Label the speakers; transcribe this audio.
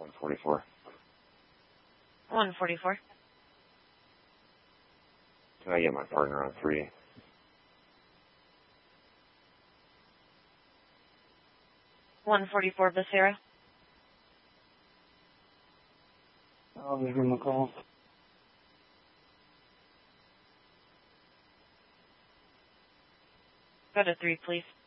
Speaker 1: 144.
Speaker 2: 144.
Speaker 1: Can I get my partner on 3?
Speaker 2: $144 Becerra.
Speaker 3: I'll give him a call.
Speaker 2: Go to 3, please.